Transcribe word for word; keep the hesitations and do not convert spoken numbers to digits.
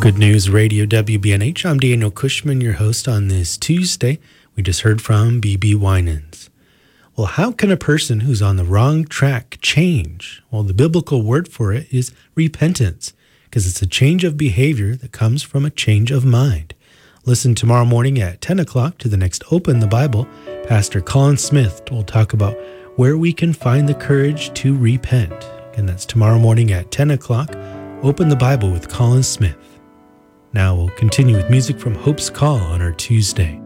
Good News Radio W B N H. I'm Daniel Cushman, your host on this Tuesday. We just heard from B B Winans. Well, how can a person who's on the wrong track change? Well, the biblical word for it is repentance, because it's a change of behavior that comes from a change of mind. Listen tomorrow morning at ten o'clock to the next Open the Bible. Pastor Colin Smith will talk about where we can find the courage to repent. And that's tomorrow morning at ten o'clock. Open the Bible with Colin Smith. Now we'll continue with music from Hope's Call on our Tuesday.